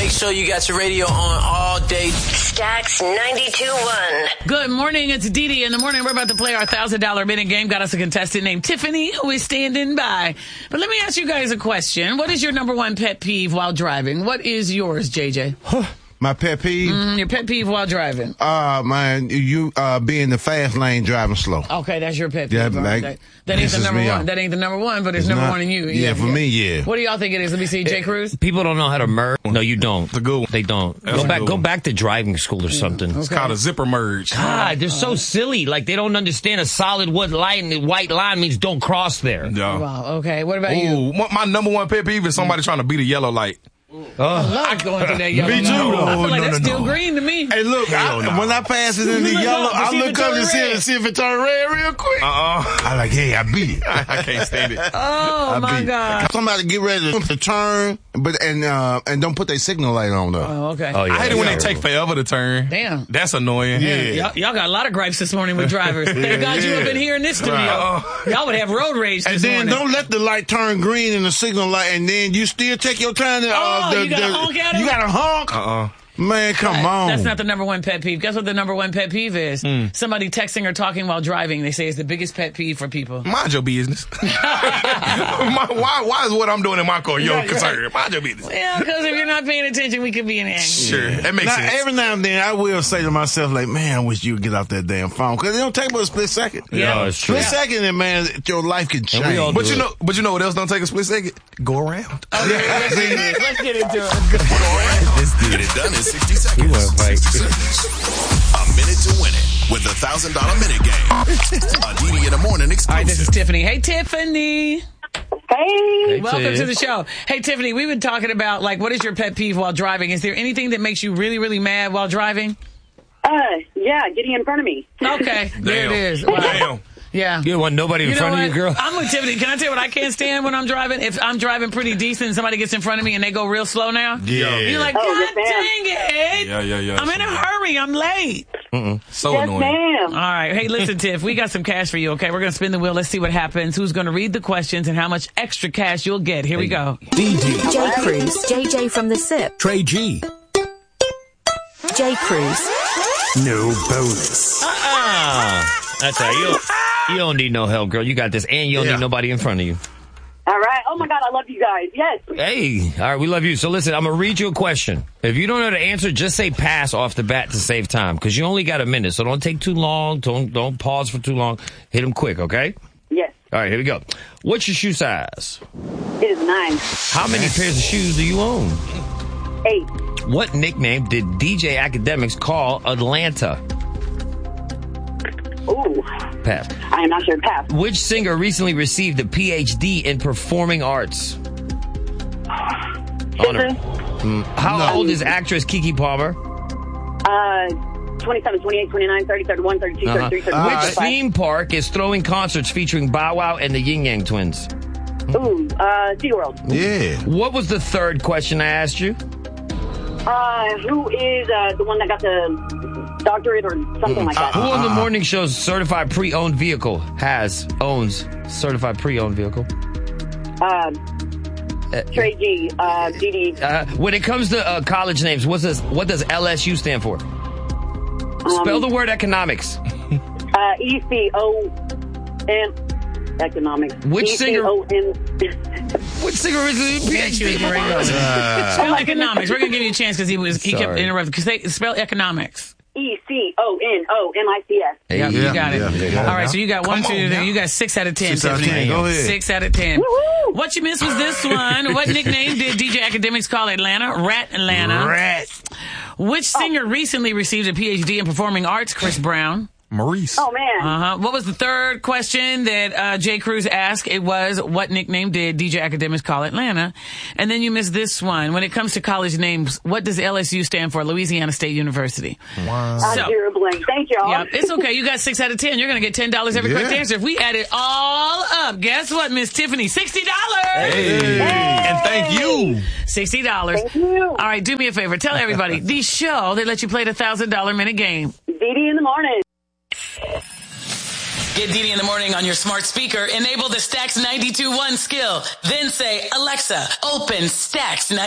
Make sure you got your radio on all day. Stacks 92.1. Good morning. It's Dee Dee in the morning. We're about to play our $1,000 minute game. Got us a contestant named Tiffany who is standing by. But let me ask you guys a question. What is your number one pet peeve while driving? What is yours, JJ? My pet peeve? Your pet peeve while driving. Man, you be in the fast lane driving slow. Okay, that's your pet peeve. Yeah, Right? like, that ain't the pisses number me one. off. That ain't the number one, but it's number not- one in you. Yeah, for me, yeah. What do y'all think it is? Let me see. J. Cruz? People don't know how to merge. No, you don't. It's a good one. They don't. That's a good Go one. back to driving school or something. It's called a zipper merge. God, they're so silly. Like, they don't understand a solid wood line and the white line means don't cross there. Yeah. Wow, okay. What about you? Ooh, my number one pet peeve is somebody trying to beat a yellow light. I love going through that yellow Me too, line. though. I feel like No, that's no, still no. green to me. Hey, look, when I pass it in the Look yellow, up to I see if look it up turn to red. see if it turn red real quick. I like, hey, I beat it. I can't stand it. Oh, I my beat it. God. Somebody get ready to turn, and don't put their signal light on though. Oh, okay. Oh, yeah. I hate it when they take forever to turn. Damn. That's annoying. Yeah. Y'all got a lot of gripes this morning with drivers. Thank God you have been here in this studio. Right. Y'all would have road rage And this then morning. don't let the light turn green in the signal light, and then you still take your time. You gotta honk at him? You gotta honk. Man, come on. That's not the number one pet peeve. Guess what the number one pet peeve is? Somebody texting or talking while driving. They say it's the biggest pet peeve for people. Mind your business. Why is what I'm doing in my car your concern? Mind your business. Yeah, because if you're not paying attention, we could be in anger. Sure, that makes Now, sense. every now and then, I will say to myself, like, man, I wish you would get off that damn phone. Because it don't take but a split second. Yeah, it's true. Split second, and man, your life can change. we all But do you it. know what else don't take a split second? Go around. Let's get into it. Get it done in 60 seconds. You wanna fight. 60 seconds. A minute to win it with the $1,000 minute game. A Dee Dee in the morning All right, this is exclusive. Tiffany. Hey, Tiffany. Hey. Welcome Tiff. to the show. Hey, Tiffany, we've been talking about, like, what is your pet peeve while driving? Is there anything that makes you really, really mad while driving? Yeah, getting in front of me. Okay, there it Damn. is. Wow. Damn. Yeah. You don't want nobody in You know front what? of you, girl? I'm with Tiffany. Can I tell you what I can't stand when I'm driving? If I'm driving pretty decent and somebody gets in front of me and they go real slow now. Yeah. You're like, Oh, God yes, ma'am. dang it. Yeah. I'm in a hurry. I'm late. So Yes, annoying. ma'am. All right. Hey, listen, Tiff, we got some cash for you, okay? We're going to spin the wheel. Let's see what happens. Who's going to read the questions and how much extra cash you'll get. Here we go. DD, J. Cruz, JJ from the SIP, Trey G, J. Cruz, no bonus. I tell you don't need no help, girl. You got this, and you don't need nobody in front of you. All right. Oh, my God, I love you guys. Yes. Hey, all right, we love you. So listen, I'm going to read you a question. If you don't know the answer, just say pass off the bat to save time, because you only got a minute. So don't take too long. Don't pause for too long. Hit them quick, okay? Yes. All right, here we go. What's your shoe size? It is 9. How many pairs of shoes do you own? 8. What nickname did DJ Academics call Atlanta? Ooh. Pass. I am not sure. Pass. Which singer recently received a PhD in performing arts? Scissors. How old is actress Keke Palmer? 27, 28, 29, 30, 31, 32, 33, 34, Which 35. theme park is throwing concerts featuring Bow Wow and the Yin Yang Twins? Ooh. SeaWorld. Yeah. What was the third question I asked you? Who is the one that got the doctorate or something like that? Who on the morning show's certified pre-owned vehicle owns certified pre-owned vehicle? Trey G. Dee Dee. When it comes to college names, what does LSU stand for? Spell the word economics. ECOM. Economics. Which singer- ECOM. Which singer is a PhD? Spell economics. We're going to give you a chance because he kept Sorry. interrupting. Because spell economics. ECONOMICS. Yep, you got it. yeah. All right, so you got 1, 2, 3. You got 6 out of 10. 6 out of Tiffany. 10. Go ahead. 6 out of 10. Woo-hoo! What you missed was this one. What nickname did DJ Academics call Atlanta? Rat Atlanta. Rat. Which singer recently received a PhD in performing arts? Chris Brown. Maurice. Oh, man. What was the third question that J. Cruz asked? It was, what nickname did DJ Academics call Atlanta? And then you missed this one. When it comes to college names, what does LSU stand for? Louisiana State University. Wow. I drew a blank. Thank y'all. Yeah, it's okay. You got 6 out of 10. You're going to get $10 every correct answer. If we add it all up, guess what, Miss Tiffany? $60. Hey. And thank you. $60. Thank you. All right, do me a favor. Tell everybody, the show that lets you play the $1,000 minute game. Dee Dee in the morning. Get Dee Dee in the morning on your smart speaker. Enable the Stacks 92.1 skill. Then say, Alexa, open Stacks 92.1.